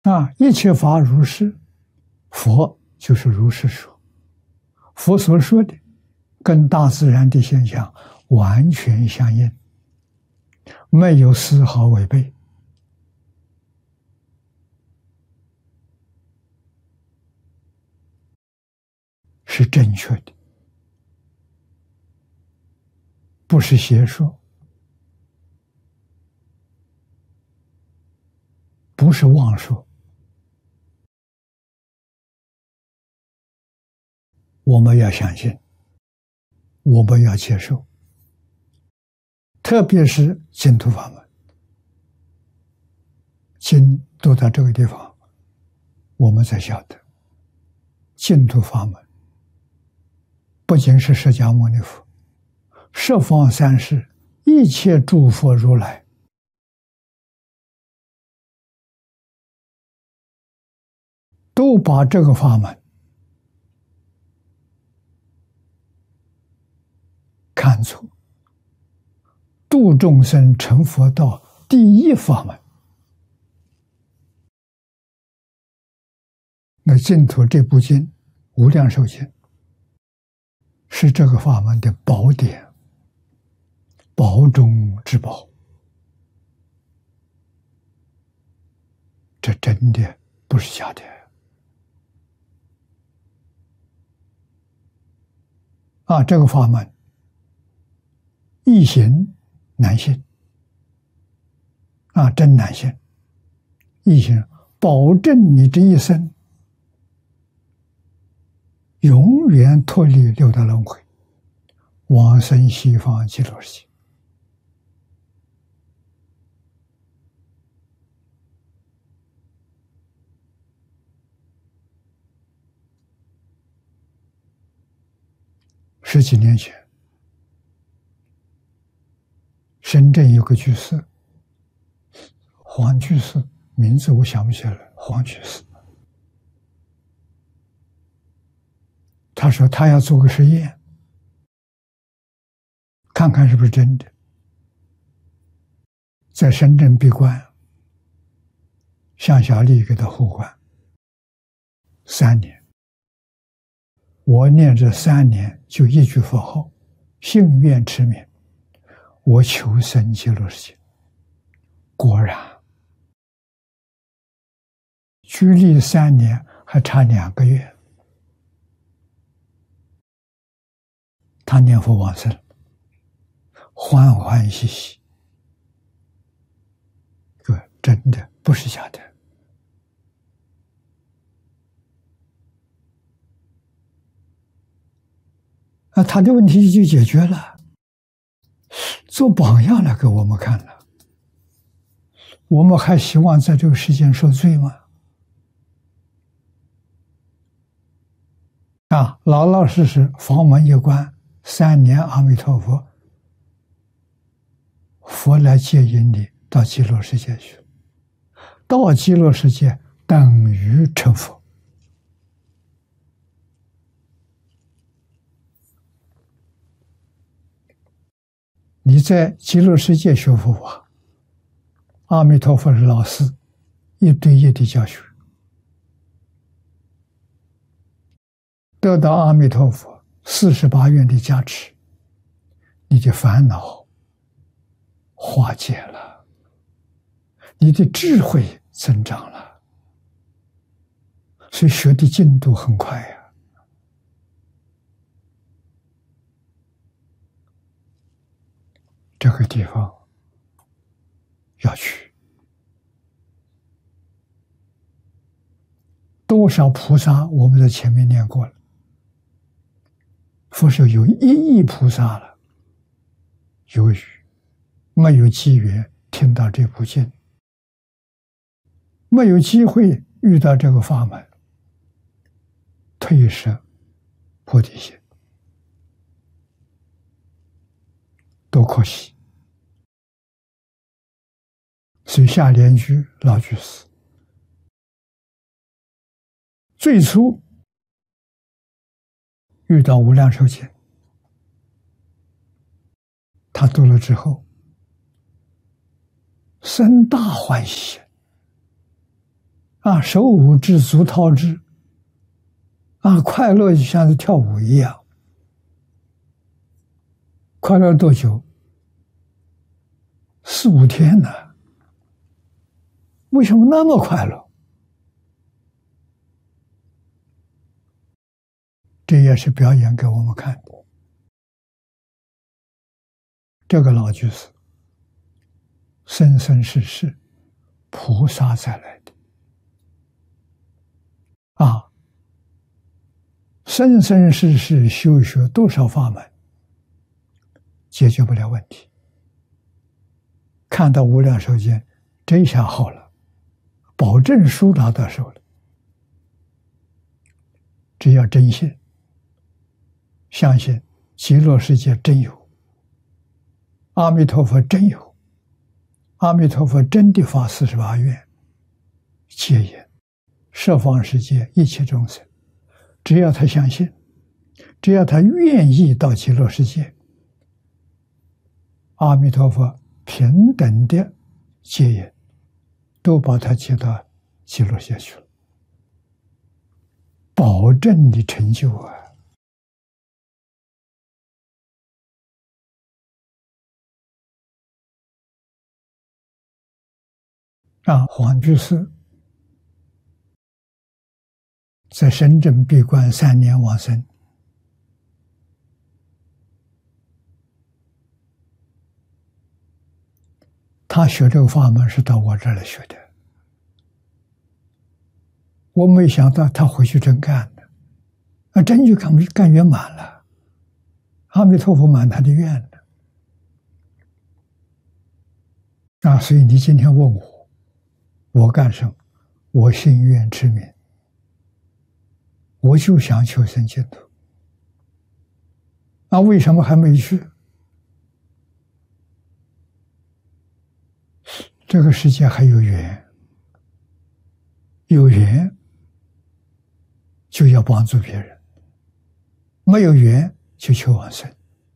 一切法如是，佛就是如是说。佛所说的跟大自然的现象完全相应，没有丝毫违背，是正确的，不是邪说，不是妄说。我们要相信，我们要接受，特别是净土法门。经读到这个地方，我们才晓得净土法门不仅是释迦牟尼佛，十方三世一切诸佛如来都把这个法门看作度众生成佛道第一法门。那净土这部经《无量寿经》是这个法门的宝典，宝中之宝。这真的不是假的这个法门易行难信真难信。易行保证你这一生永远脱离六道轮回，往生西方极乐世界。十几年前，深圳有个居士，黄居士，名字我想不起来，黄居士。他说他要做个实验，看看是不是真的。在深圳闭关，向小丽给他护关3年。我念这3年就一句佛号，信愿持名，我求生极乐世界。果然，距离3年还差2个月，他念佛往生，欢欢喜喜。真的不是假的。他的问题就解决了，做榜样来给我们看了。我们还希望在这个世间受罪吗？老老实实房门一关，3年阿弥陀佛，佛来接引你到极乐世界去。到极乐世界等于成佛。你在极乐世界学佛法，阿弥陀佛是老师，一对一的教学，得到阿弥陀佛48愿的加持，你的烦恼化解了，你的智慧增长了，所以学的进度很快呀。这个地方要去，多少菩萨我们在前面念过了。佛说有1亿菩萨了，由于没有机缘听到这部经，没有机会遇到这个法门，退舍菩提心，多可惜。所以下联句老居士最初遇到无量寿经，他读了之后生大欢喜， 啊，手舞之，足蹈之，啊，快乐就像是跳舞一样。快乐多久？4、5天呢？为什么那么快乐？这也是表演给我们看的。这个老居士生生世世菩萨再来的啊，生生世世修学多少法门，解决不了问题。看到无量寿经，这一下好了，保证书拿到手了。只要真信，相信极乐世界真有，阿弥陀佛真有，阿弥陀佛真的发48愿，戒言十方世界一切众生，只要他相信，只要他愿意到极乐世界，阿弥陀佛平等的戒言都把他接到极乐世界去了，保证的成就啊！黄居士在深圳闭关3年往生，他学这个法门是到我这儿来学的，我没想到他回去真干的，真就干圆满了，阿弥陀佛满他的愿了。所以你今天问我干什么？我心愿持名，我就想求生净土。为什么还没去？这个世界还有缘，有缘就要帮助别人，没有缘就求往生。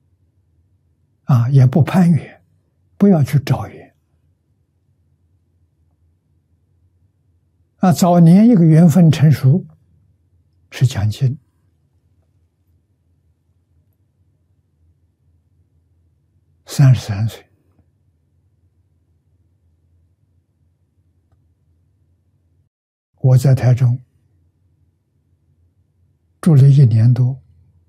也不攀缘，不要去找缘。早年一个缘分成熟是讲经，33岁，我在台中住了1年多，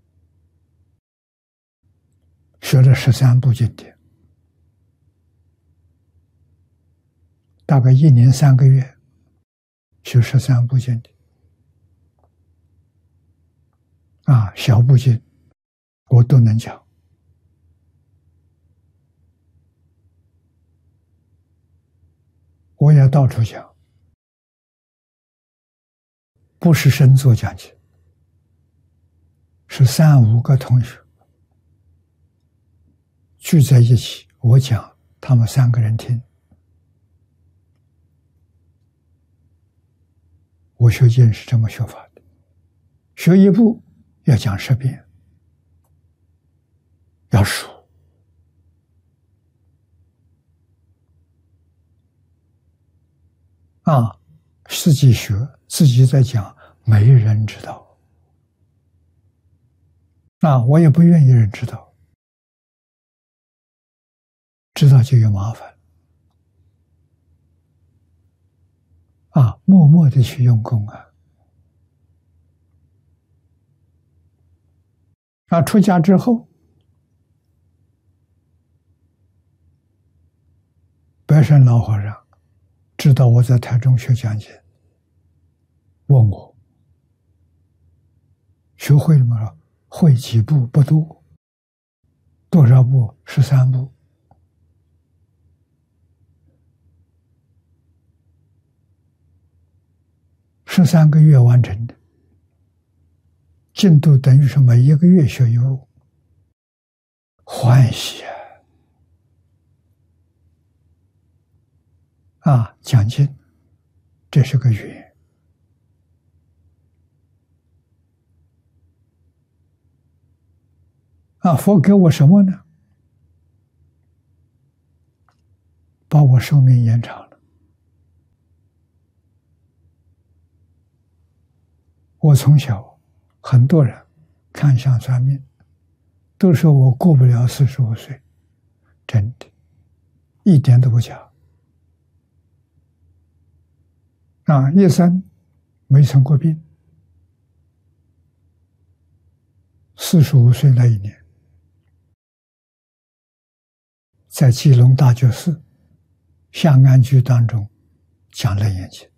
学了13部经典，大概1年3个月学13部经典。小部经我都能讲，我也到处讲，不是生座讲经，是3、5个同学聚在一起，我讲，他们3个人听。我学经是这么学法的，学一部要讲10遍，要数。自己学，自己在讲，没人知道。我也不愿意人知道，知道就有麻烦。默默的去用功出家之后，白山老和尚知道我在台中学讲经，问我学会了吗？会几部？不多。多少部？13部。13个月完成的，进度等于是每1个月学1部，欢喜讲经，这是个缘。佛给我什么呢？把我寿命延长了。 我从小很多人看相算命，都说我过不了45岁，真的，一点都不假。一生没生过病。45岁那一年，在基隆大觉寺相安居当中讲《楞严经》，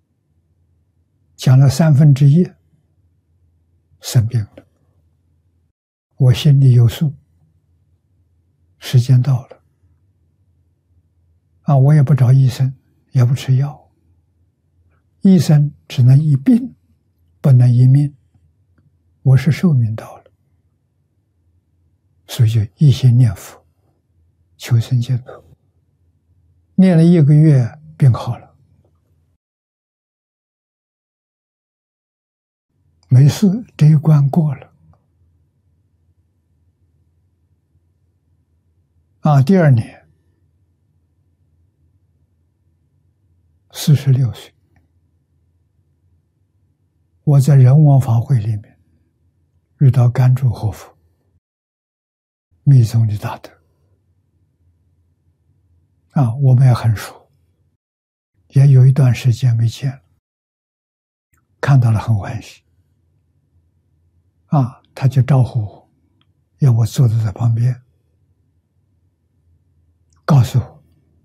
讲了1/3，生病了。我心里有数，时间到了，我也不找医生，也不吃药，医生只能医病，不能医命。我是寿命到了，所以就一心念佛，求生净土。念了1个月，病好了，没事，这一关过了。第二年46岁，我在仁王法会里面遇到甘珠活佛，密宗的大德，我们也很熟，也有一段时间没见了，看到了很欢喜，他就招呼我，要我坐在旁边，告诉我，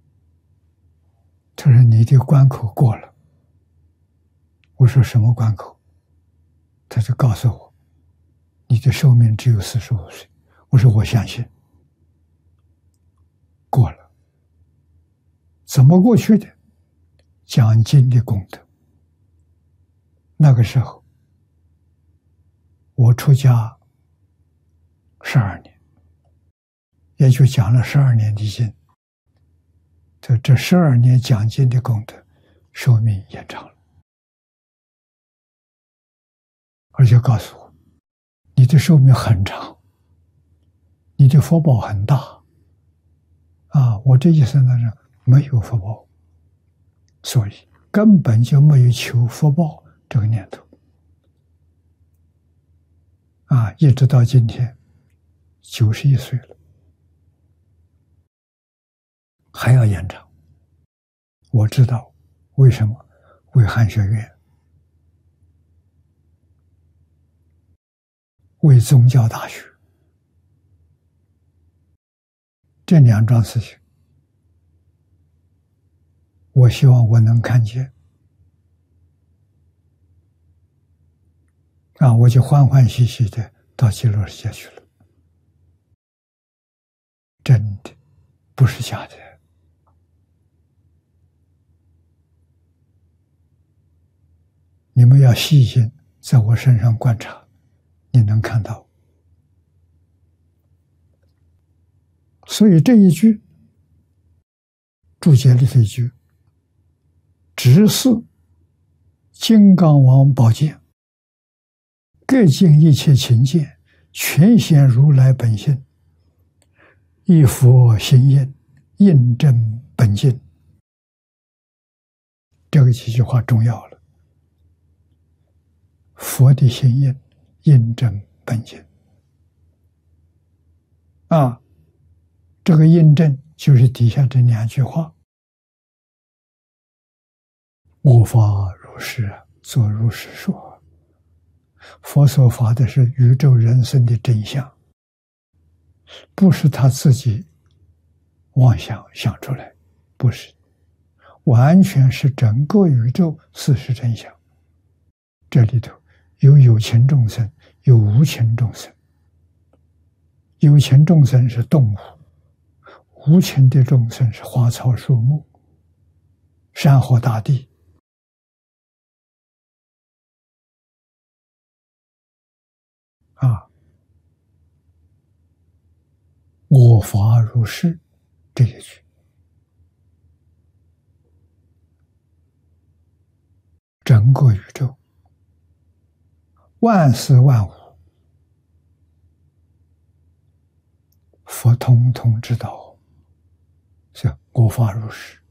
他说你的关口过了。我说什么关口？他就告诉我，你的寿命只有45岁。我说我相信，过了。怎么过去的？讲经的功德。那个时候我出家12年，也就讲了12年的经。这12年讲经的功德，寿命延长了。而且告诉我，你的寿命很长，你的福报很大。我这一生的人没有福报，所以根本就没有求福报这个念头。一直到今天91岁了，还要延长。我知道为什么，为汉学院，为宗教大学，这2桩事情，我希望我能看见，我就欢欢喜喜的到极乐世界去了，真的不是假的。你们要细心在我身上观察，你能看到。所以这一句注解里头一句，直视金刚王宝剑，各尽一切情见，全显如来本性，一佛心印，印证本经。这个几句话重要了。佛的心印，印证本经。这个印证就是底下这2句话：我法如是，作如是说。佛所发的是宇宙人生的真相，不是他自己妄想想出来，不是，完全是整个宇宙事实真相。这里头有情众生，有无情众生。有情众生是动物，无情的众生是花草树木、山河大地。我法如是，这一句，整个宇宙，万事万物，佛通通知道，是我法如是。